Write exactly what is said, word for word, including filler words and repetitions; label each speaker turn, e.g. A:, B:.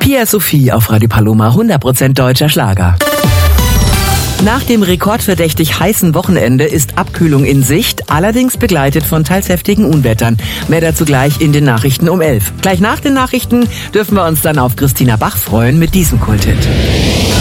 A: Pia Sophie auf Radio Paloma, hundert Prozent deutscher Schlager. Nach dem rekordverdächtig heißen Wochenende ist Abkühlung in Sicht, allerdings begleitet von teils heftigen Unwettern. Mehr dazu gleich in den Nachrichten um elf. Gleich nach den Nachrichten dürfen wir uns dann auf Christina Bach freuen mit diesem Kulthit.